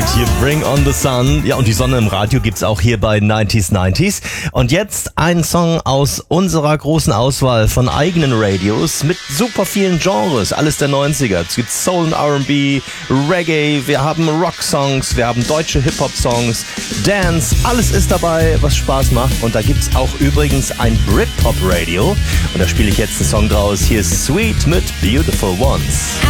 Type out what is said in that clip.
Hier Bring on the Sun. Ja, und die Sonne im Radio gibt's auch hier bei 90s. Und jetzt ein Song aus unserer großen Auswahl von eigenen Radios mit super vielen Genres. Alles der 90er. Es gibt Soul und R&B, Reggae, wir haben Rock-Songs, wir haben deutsche Hip-Hop-Songs, Dance. Alles ist dabei, was Spaß macht. Und da gibt's auch übrigens ein Britpop-Radio. Und da spiele ich jetzt einen Song draus. Hier ist Sweet mit Beautiful Ones.